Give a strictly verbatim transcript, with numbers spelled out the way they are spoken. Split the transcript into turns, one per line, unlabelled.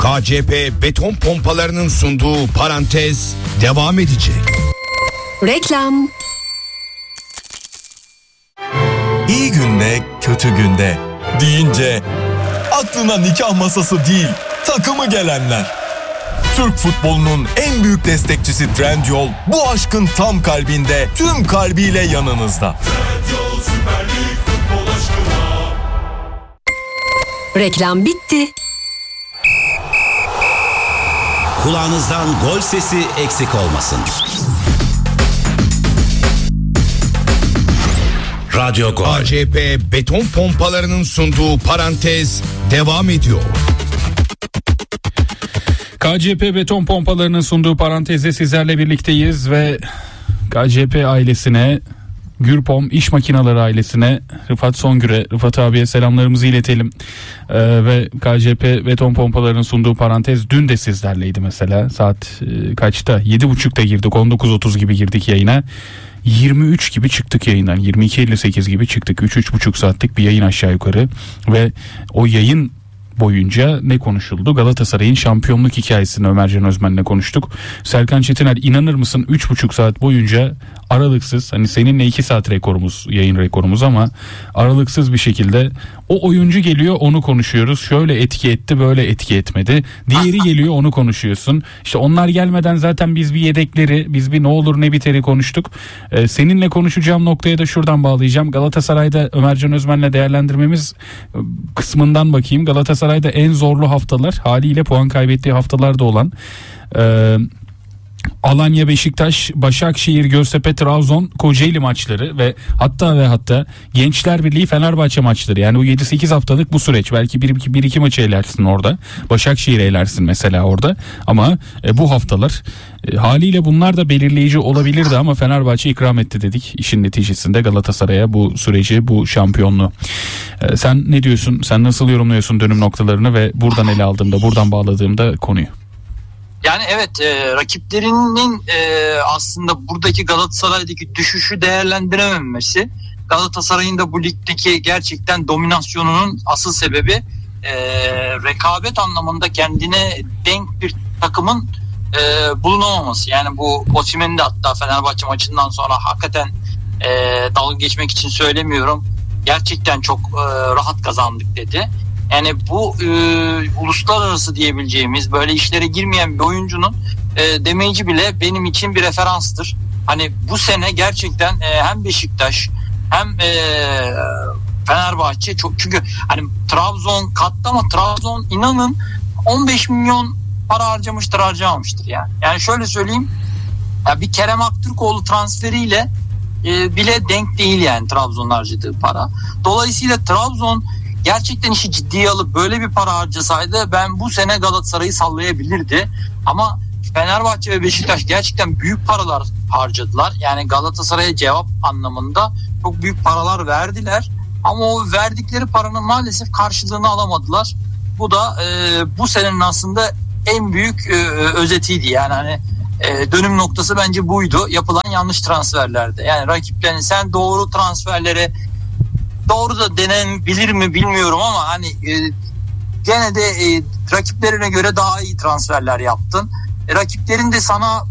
K C P beton pompalarının sunduğu parantez devam edecek.
Reklam.
İyi günde, kötü günde deyince aklına nikah masası değil, takımı gelenler. Türk futbolunun en büyük destekçisi Trendyol bu aşkın tam kalbinde, tüm kalbiyle yanınızda.
Trendyol Süper Lig futbol aşkına.
Reklam bitti.
Kulağınızdan gol sesi eksik olmasın. Radyo Gol.
K C P beton pompalarının sunduğu parantez devam ediyor.
K C P beton pompalarının sunduğu parantezde sizlerle birlikteyiz ve K C P ailesine, Gürpom İş Makineleri ailesine, Rıfat Songür'e, Rıfat abiye selamlarımızı iletelim. Ee, ve K C P beton pompalarının sunduğu parantez dün de sizlerleydi mesela. Saat e, kaçta? yedi buçukta girdik, on dokuz otuz gibi girdik yayına. yirmi üç gibi çıktık yayından. yirmi iki elli sekiz gibi çıktık. üç üç buçuk saatlik bir yayın aşağı yukarı. Ve o yayın boyunca ne konuşuldu? Galatasaray'ın şampiyonluk hikayesini Ömercan Özmen'le konuştuk. Serkan Çetiner, inanır mısın üç buçuk saat boyunca aralıksız, hani seninle iki saat rekorumuz, yayın rekorumuz, ama aralıksız bir şekilde o oyuncu geliyor, onu konuşuyoruz. Şöyle etki etti, böyle etki etmedi. Diğeri geliyor, onu konuşuyorsun. İşte onlar gelmeden zaten biz bir yedekleri, biz bir ne olur ne biteri konuştuk. Ee, seninle konuşacağım noktaya da şuradan bağlayacağım. Galatasaray'da Ömercan Özmen'le değerlendirmemiz kısmından bakayım. Galatasaray'da en zorlu haftalar, haliyle puan kaybettiği haftalarda olan Ee, Alanya, Beşiktaş, Başakşehir, Göztepe, Trabzon, Kocaeli maçları ve hatta ve hatta Gençler Birliği, Fenerbahçe maçları. Yani o yedi sekiz haftalık bu süreç. Belki bir iki maçı elersin orada. Başakşehir'i elersin mesela orada. Ama e, bu haftalar e, haliyle bunlar da belirleyici olabilirdi ama Fenerbahçe ikram etti dedik. İşin neticesinde Galatasaray'a bu süreci, bu şampiyonluğu. E, sen ne diyorsun? Sen nasıl yorumluyorsun dönüm noktalarını ve buradan ele aldığımda, buradan bağladığımda konuyu?
Yani evet, e, rakiplerinin e, aslında buradaki Galatasaray'daki düşüşü değerlendirememesi, Galatasaray'ın da bu ligdeki gerçekten dominasyonunun asıl sebebi e, rekabet anlamında kendine denk bir takımın e, bulunamaması. Yani bu Osimhen'in de hatta Fenerbahçe maçından sonra hakikaten e, dalga geçmek için söylemiyorum, gerçekten çok e, rahat kazandık dedi. Yani bu e, uluslararası diyebileceğimiz böyle işlere girmeyen bir oyuncunun e, demeyici bile benim için bir referanstır. Hani bu sene gerçekten e, hem Beşiktaş hem e, Fenerbahçe çok, çünkü hani Trabzon kattı ama Trabzon inanın on beş milyon para harcamıştır, harcamamıştır yani. Yani şöyle söyleyeyim, ya bir Kerem Aktürkoğlu transferiyle e, bile denk değil yani Trabzon'un harcadığı para. Dolayısıyla Trabzon gerçekten işi ciddiye alıp böyle bir para harcasaydı ben bu sene Galatasaray'ı sallayabilirdi. Ama Fenerbahçe ve Beşiktaş gerçekten büyük paralar harcadılar. Yani Galatasaray'a cevap anlamında çok büyük paralar verdiler. Ama o verdikleri paranın maalesef karşılığını alamadılar. Bu da e, bu senenin aslında en büyük e, özetiydi. Yani hani e, dönüm noktası bence buydu. Yapılan yanlış transferlerde. Yani rakiplerin sen doğru transferlere, doğru da denebilir mi bilmiyorum ama hani e, gene de e, rakiplerine göre daha iyi transferler yaptın. E, rakiplerin de sana